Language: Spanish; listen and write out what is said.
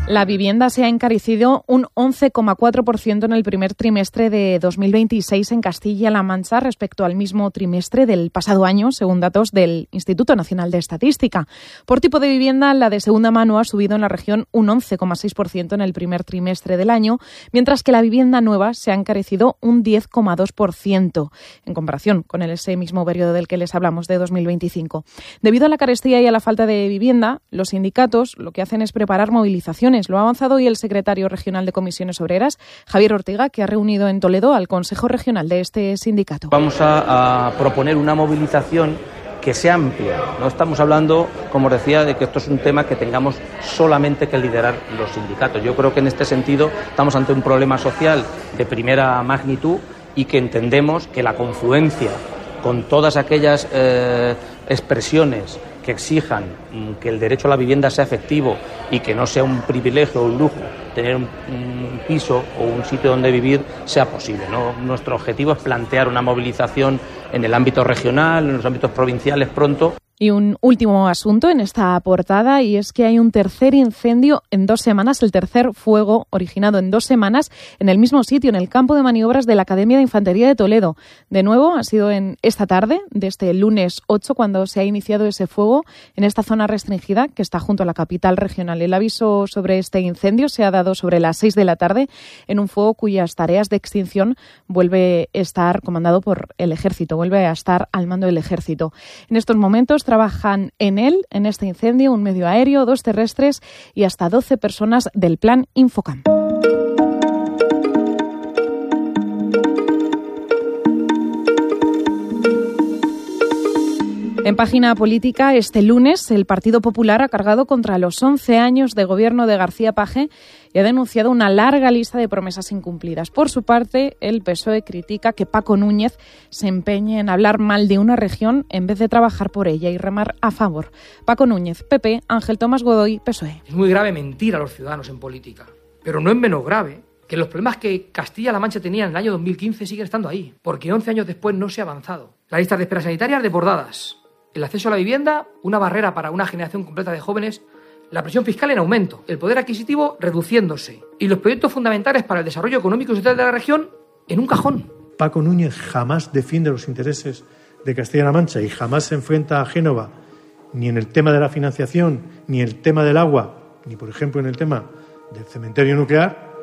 La vivienda se ha encarecido un 11,4% en el primer trimestre de 2026 en Castilla-La Mancha respecto al mismo trimestre del pasado año, según datos del Instituto Nacional de Estadística. Por tipo de vivienda, la de segunda mano ha subido en la región un 11,6% en el primer trimestre del año, mientras que la vivienda nueva se ha encarecido un 10,2% en comparación con ese mismo periodo del que les hablamos, de 2025. Debido a la carestía y a la falta de vivienda, los sindicatos lo que hacen es preparar movilizaciones. Lo ha avanzado hoy el secretario regional de Comisiones Obreras, Javier Ortega, que ha reunido en Toledo al Consejo Regional de este sindicato. Vamos a proponer una movilización que sea amplia. No estamos hablando, como decía, de que esto es un tema que tengamos solamente que liderar los sindicatos. Yo creo que en este sentido estamos ante un problema social de primera magnitud y que entendemos que la confluencia con todas aquellas expresiones que exijan que el derecho a la vivienda sea efectivo y que no sea un privilegio o un lujo tener un piso o un sitio donde vivir, sea posible, ¿no? Nuestro objetivo es plantear una movilización en el ámbito regional, en los ámbitos provinciales pronto. Y un último asunto en esta portada, y es que hay un tercer incendio en 2 semanas, el tercer fuego originado en 2 semanas en el mismo sitio, en el campo de maniobras de la Academia de Infantería de Toledo. De nuevo, ha sido en esta tarde, de este lunes 8, cuando se ha iniciado ese fuego en esta zona restringida que está junto a la capital regional. El aviso sobre este incendio se ha dado sobre las 6 de la tarde en un fuego cuyas tareas de extinción vuelve a estar comandado por el Ejército, vuelve a estar al mando del Ejército. En estos momentos trabajan en este incendio, un medio aéreo, 2 terrestres y hasta 12 personas del plan Infocam. En página política, este lunes el Partido Popular ha cargado contra los 11 años de gobierno de García Page y ha denunciado una larga lista de promesas incumplidas. Por su parte, el PSOE critica que Paco Núñez se empeñe en hablar mal de una región en vez de trabajar por ella y remar a favor. Paco Núñez, PP, Ángel Tomás Godoy, PSOE. Es muy grave mentir a los ciudadanos en política, pero no es menos grave que los problemas que Castilla-La Mancha tenía en el año 2015 siguen estando ahí, porque 11 años después no se ha avanzado. Las listas de espera sanitarias desbordadas, el acceso a la vivienda, una barrera para una generación completa de jóvenes, la presión fiscal en aumento, el poder adquisitivo reduciéndose y los proyectos fundamentales para el desarrollo económico y social de la región en un cajón. Paco Núñez jamás defiende los intereses de Castilla-La Mancha y jamás se enfrenta a Génova ni en el tema de la financiación, ni en el tema del agua, ni por ejemplo en el tema del cementerio nuclear.